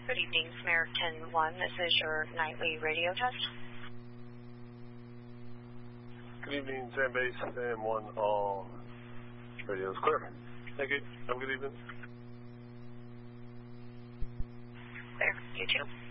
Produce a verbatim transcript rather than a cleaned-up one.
Good evening, Samaritan one. This is your nightly radio test. Good evening, Sam Base, Sam one. All radio is clear. Thank you. Have a good evening. There, you too.